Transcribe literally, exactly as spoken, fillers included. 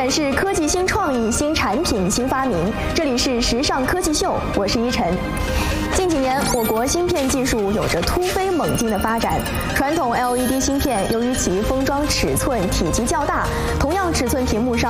展示科技新创意、新产品、新发明。这里是时尚科技秀，我是依晨。近几年，我国芯片技术有着突飞猛进的发展。传统 L E D 芯片由于其封装尺寸、体积较大，同样尺寸屏幕上